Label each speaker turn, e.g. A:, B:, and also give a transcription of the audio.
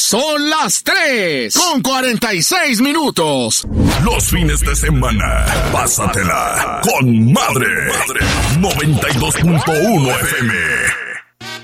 A: Son las 3:46.
B: Los fines de semana, pásatela con madre. 92.1 FM.